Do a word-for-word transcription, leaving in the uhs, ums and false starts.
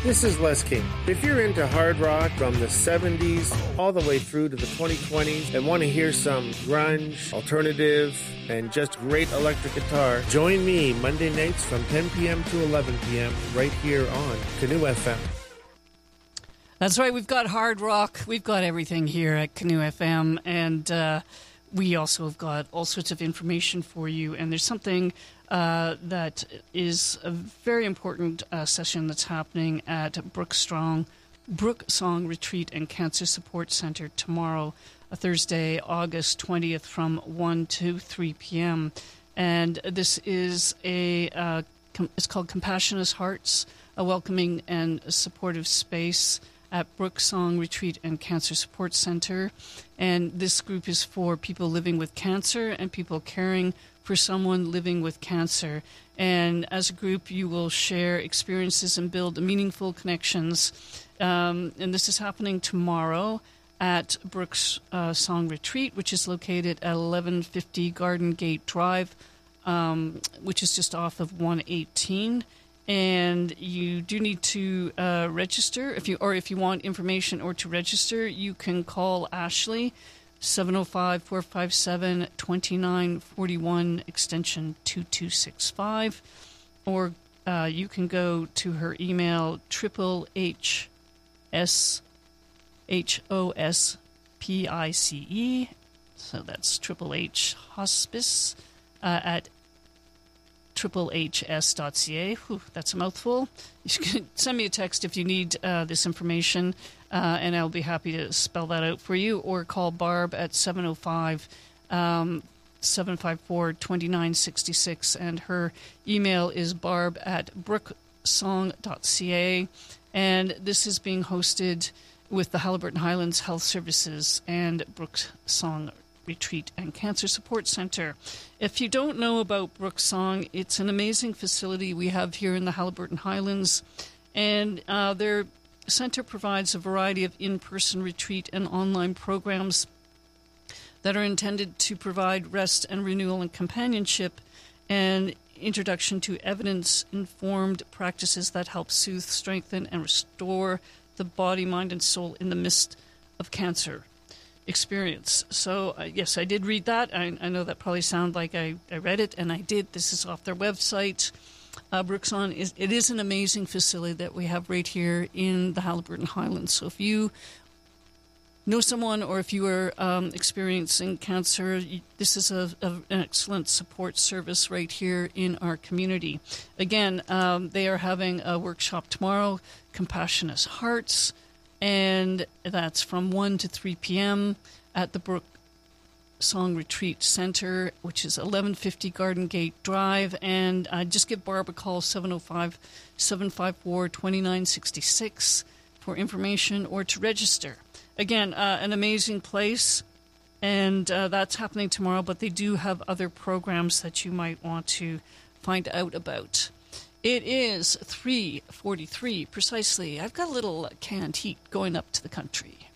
This is Les King. If you're into hard rock from the seventies all the way through to the twenty twenties and want to hear some grunge, alternative, and just great electric guitar, join me Monday nights from ten p.m. to eleven p.m. right here on Canoe F M. That's right. We've got hard rock. We've got everything here at Canoe F M, and uh, we also have got all sorts of information for you. And there's something uh, that is a very important uh, session that's happening at Brook Strong, Brook Song Retreat and Cancer Support Center tomorrow, uh, Thursday, August twentieth, from one to three p.m. And this is a uh, com- it's called Compassionate Hearts, a welcoming and supportive space at Brook Song Retreat and Cancer Support Center. And this group is for people living with cancer and people caring for someone living with cancer. And as a group, you will share experiences and build meaningful connections. Um, and this is happening tomorrow at Brook's uh, Song Retreat, which is located at eleven fifty Garden Gate Drive, um, which is just off of one eighteen. And you do need to uh, register, if you or if you want information or to register, you can call Ashley, seven oh five, four five seven, two nine four one, extension two two six five, or uh, you can go to her email, triple H S H O S P I C E, so that's triple H hospice uh, at triple H S dot C A. Whew, that's a mouthful. You can send me a text if you need uh, this information, uh, and I'll be happy to spell that out for you, or call Barb at seven oh five, seven five four, two nine six six, and her email is barb at brooksong dot C A. And this is being hosted with the Haliburton Highlands Health Services and Brook Song Retreat and Cancer Support Center. If you don't know about Brook Song, it's an amazing facility we have here in the Haliburton Highlands, and uh, their center provides a variety of in-person retreat and online programs that are intended to provide rest and renewal and companionship and introduction to evidence-informed practices that help soothe, strengthen, and restore the body, mind, and soul in the midst of cancer experience. So, uh, yes, I did read that. I, I know that probably sounded like I, I read it, and I did. This is off their website. Uh, Brook Song is it is an amazing facility that we have right here in the Haliburton Highlands. So if you know someone, or if you are um, experiencing cancer, you, this is a, a, an excellent support service right here in our community. Again, um, they are having a workshop tomorrow, Compassionate Hearts, and that's from one to three p.m. at the Brook Song Retreat Center, which is eleven fifty Garden Gate Drive. And uh, just give Barb a call, seven oh five, seven five four, two nine six six, for information or to register. Again, uh, an amazing place, and uh, that's happening tomorrow, but they do have other programs that you might want to find out about. It is three forty-three precisely. I've got a little canned heat going up to the country.